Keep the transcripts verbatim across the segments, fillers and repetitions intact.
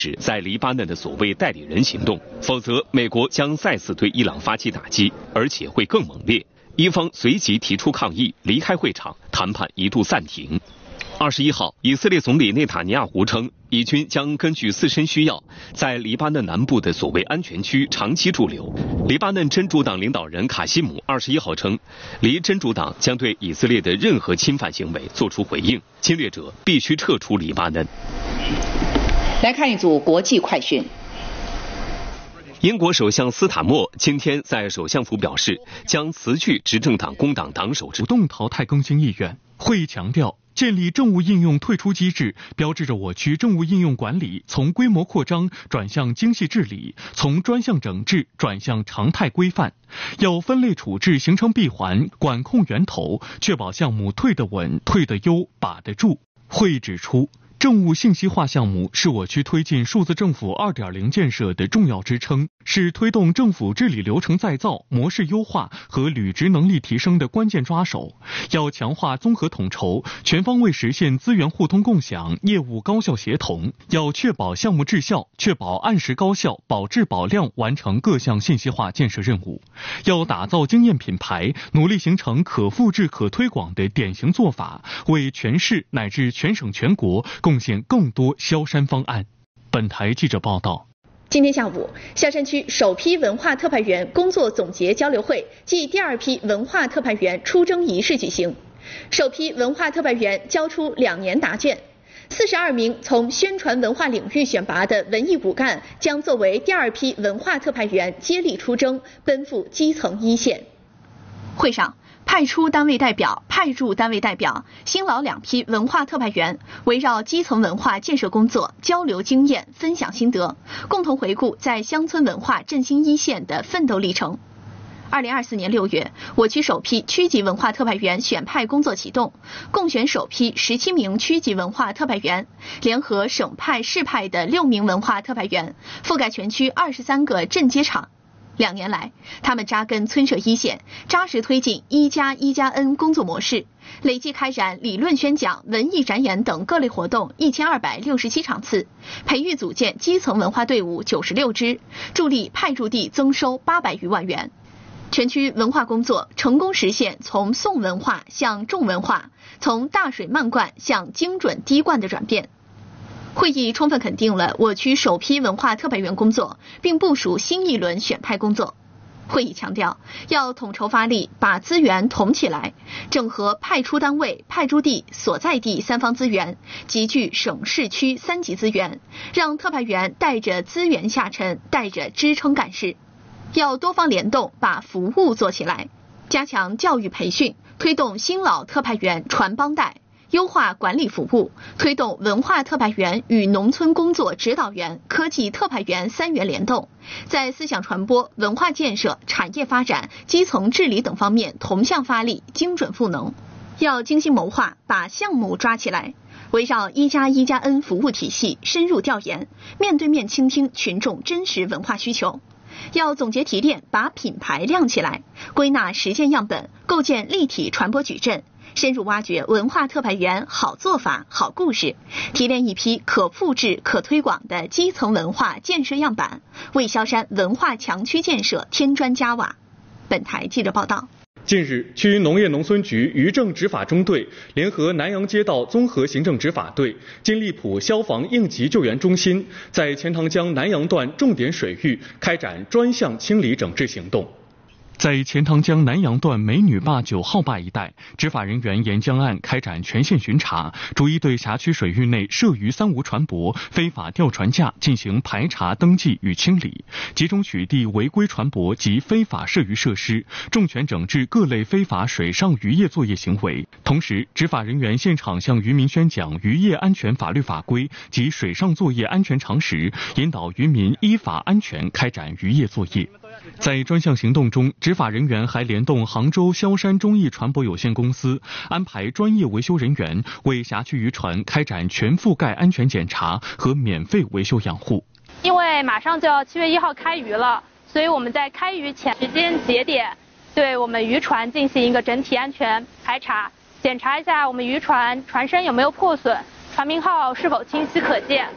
止在黎巴嫩的所谓代理人行动，否则美国将再次对伊朗发起打击，而且会更猛烈。伊方随即提出抗议，离开会场，谈判一度暂停。二十一号，以色列总理内塔尼亚胡称，以军将根据自身需要，在黎巴嫩南部的所谓安全区长期驻留。黎巴嫩真主党领导人卡西姆二十一号称，黎真主党将对以色列的任何侵犯行为作出回应，侵略者必须撤出黎巴嫩。 来看一组国际快讯。 英国首相斯塔默今天在首相府表示，将辞去执政党工党党首之主动淘汰更新意愿。会议强调，建立政务应用退出机制，标志着我区政务应用管理从规模扩张转向精细治理，从专项整治转向常态规范。要分类处置形成闭环，管控源头，确保项目退得稳、退得优、把得住。会议指出，政务信息化项目是我区推进数字政府 二点零 建设的重要支撑，是推动政府治理流程再造、模式优化和履职能力提升的关键抓手。要强化综合统筹，全方位实现资源互通共享、业务高效协同。要确保项目质效，确保按时高效、保质保量完成各项信息化建设任务。要打造经验品牌，努力形成可复制、可推广的典型做法，为全市乃至全省全国贡献更多萧山方案。本台记者报道。 今天下午，萧山区首批文化特派员工作总结交流会暨第二批文化特派员出征仪式举行。首批文化特派员交出两年答卷，四十二名从宣传文化领域选拔的文艺骨干将作为第二批文化特派员接力出征，奔赴基层一线。会上，派出单位代表、派驻单位代表、新老两批文化特派员围绕基层文化建设工作交流经验、分享心得，共同回顾在乡村文化振兴一线的奋斗历程。二零二四年六月，我区首批区级文化特派员选派工作启动，共选首批十七名区级文化特派员，联合省派、市派的六名文化特派员，覆盖全区二十三个镇街场。两年来，他们扎根村社一线，扎实推进一加一加 N 工作模式，累计开展理论宣讲、文艺展演等各类活动一千二百六十七场次，培育组建基层文化队伍九十六支，助力派驻地增收八百余万元。全区文化工作成功实现从宋文化向重文化，从大水漫灌向精准滴灌的转变。会议充分肯定了我区首批文化特派员工作，并部署新一轮选派工作。会议强调，要统筹发力，把资源统起来，整合派出单位、派驻地、所在地三方资源，集聚省市区三级资源，让特派员带着资源下沉，带着支撑干事。要多方联动，把服务做起来，加强教育培训，推动新老特派员传帮带，优化管理服务，推动文化特派员与农村工作指导员、科技特派员三元联动，在思想传播、文化建设、产业发展、基层治理等方面同向发力，精准赋能。要精心谋划，把项目抓起来，围绕一加一加 N 服务体系深入调研，面对面倾听群众真实文化需求。要总结提炼，把品牌亮起来，归纳实践样本，构建立体传播矩阵，深入挖掘文化特派员好做法、好故事，提炼一批可复制、可推广的基层文化建设样板，为萧山文化强区建设添砖加瓦。本台记者报道。 近日，区农业农村局渔政执法中队联合南阳街道综合行政执法队、金利浦消防应急救援中心，在钱塘江南阳段重点水域开展专项清理整治行动。在钱塘江南阳段美女坝九号坝一带，执法人员沿江岸开展全线巡查，逐一对辖区水域内涉渔三无船舶、非法吊船架进行排查、登记与清理，集中取缔违规船舶及非法涉渔设施，重拳整治各类非法水上渔业作业行为。同时，执法人员现场向渔民宣讲渔业安全法律法规及水上作业安全常识，引导渔民依法安全开展渔业作业。在专项行动中，执法人员还联动杭州萧山中义船舶有限公司，安排专业维修人员为辖区渔船开展全覆盖安全检查和免费维修养护。 因为马上就要七月一号开渔了，所以我们在开渔前时间节点，对我们渔船进行一个整体安全排查，检查一下我们渔船船身有没有破损，船名号是否清晰可见。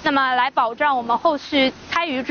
那么来保障我们后续开渔之